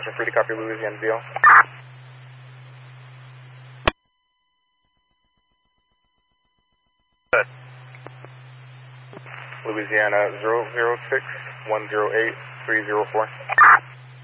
Ocean Free to copy Louisiana VO. Good. Louisiana 006-108-304.